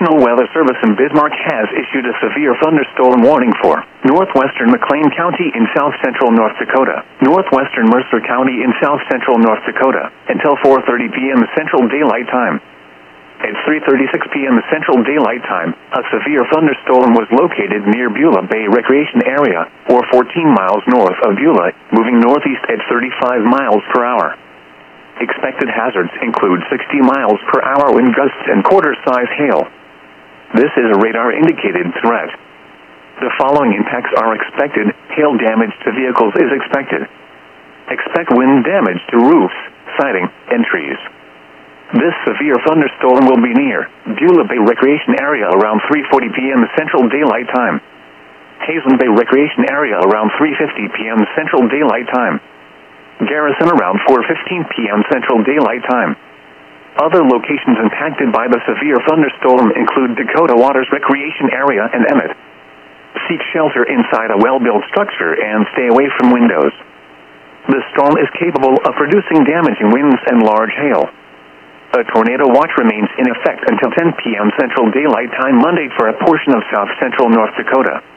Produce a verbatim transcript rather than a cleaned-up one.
National Weather Service in Bismarck has issued a severe thunderstorm warning for northwestern McLean County in south-central North Dakota, northwestern Mercer County in south-central North Dakota, until four thirty p.m. Central Daylight Time. At three thirty-six p.m. Central Daylight Time, a severe thunderstorm was located near Beulah Bay Recreation Area, or fourteen miles north of Beulah, moving northeast at thirty-five miles per hour. Expected hazards include sixty miles per hour wind gusts and quarter-size hail. This is a radar-indicated threat. The following impacts are expected. Hail damage to vehicles is expected. Expect wind damage to roofs, siding, and trees. This severe thunderstorm will be near Beulah Bay Recreation Area around three forty p.m. Central Daylight Time. Hazen Bay Recreation Area around three fifty p.m. Central Daylight Time. Garrison around four fifteen p.m. Central Daylight Time. Other locations impacted by the severe thunderstorm include Dakota Waters Recreation Area and Emmett. Seek shelter inside a well-built structure and stay away from windows. The storm is capable of producing damaging winds and large hail. A tornado watch remains in effect until ten p.m. Central Daylight Time Monday for a portion of south-central North Dakota.